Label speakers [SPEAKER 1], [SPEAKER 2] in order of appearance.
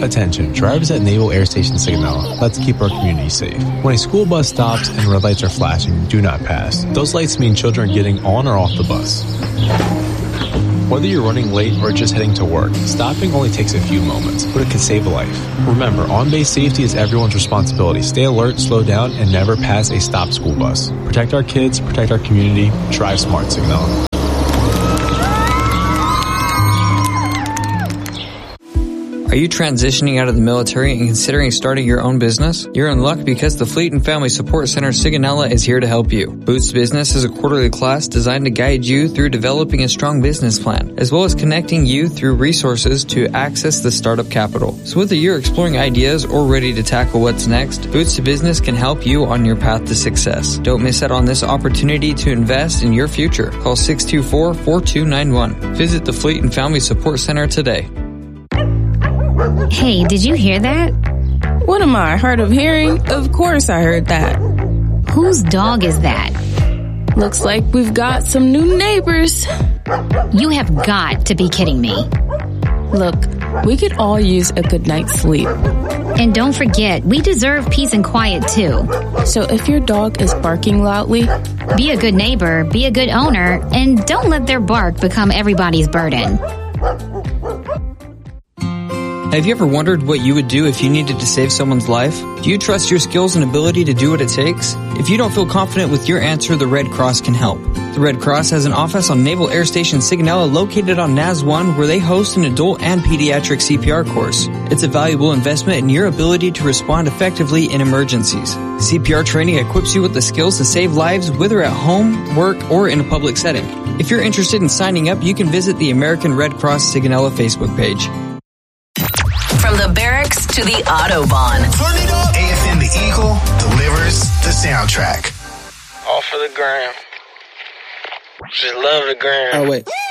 [SPEAKER 1] Attention, drivers at Naval Air Station Sigonella. Let's keep our community safe. When a school bus stops and red lights are flashing, do not pass. Those lights mean children are getting on or off the bus. Whether you're running late or just heading to work, stopping only takes a few moments, but it can save a life. Remember, on-base safety is everyone's responsibility. Stay alert, slow down, and never pass a stopped school bus. Protect our kids, protect our community, drive smart, Sigonella.
[SPEAKER 2] Are you transitioning out of the military and considering starting your own business? You're in luck because the Fleet and Family Support Center Sigonella is here to help you. Boots Business is a quarterly class designed to guide you through developing a strong business plan, as well as connecting you through resources to access the startup capital. So whether you're exploring ideas or ready to tackle what's next, Boots to Business can help you on your path to success. Don't miss out on this opportunity to invest in your future. Call 624-4291. Visit the Fleet and Family Support Center today.
[SPEAKER 3] Hey, did you hear that?
[SPEAKER 4] What am I, hard of hearing? Of course I heard that.
[SPEAKER 3] Whose dog is that?
[SPEAKER 4] Looks like we've got some new neighbors.
[SPEAKER 3] You have got to be kidding me.
[SPEAKER 4] Look, we could all use a good night's sleep.
[SPEAKER 3] And don't forget, we deserve peace and quiet too.
[SPEAKER 4] So if your dog is barking loudly,
[SPEAKER 3] be a good neighbor, be a good owner, and don't let their bark become everybody's burden.
[SPEAKER 2] Have you ever wondered what you would do if you needed to save someone's life? Do you trust your skills and ability to do what it takes? If you don't feel confident with your answer, the Red Cross can help. The Red Cross has an office on Naval Air Station Sigonella located on NAS 1 where they host an adult and pediatric CPR course. It's a valuable investment in your ability to respond effectively in emergencies. CPR training equips you with the skills to save lives whether at home, work, or in a public setting. If you're interested in signing up, you can visit the American Red Cross Sigonella Facebook page.
[SPEAKER 5] From the barracks to the Autobahn.
[SPEAKER 6] Turn it up. AFM The Eagle delivers the soundtrack.
[SPEAKER 7] All for the gram. Just love the gram.
[SPEAKER 2] Oh, wait.